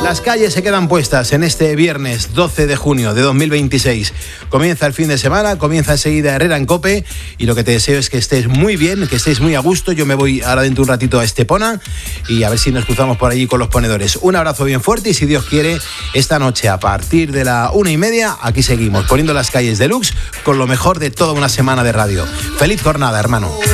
Las calles se quedan puestas en este viernes 12 de junio de 2026. Comienza el fin de semana, comienza enseguida Herrera en COPE y lo que te deseo es que estés muy bien, que estés muy a gusto. Yo me voy ahora dentro de un ratito a Estepona y a ver si nos cruzamos por allí con los ponedores. Un abrazo bien fuerte y si Dios quiere, esta noche a partir de la 1:30 aquí seguimos poniendo las calles deluxe con lo mejor de toda una semana de radio. Feliz jornada, hermano.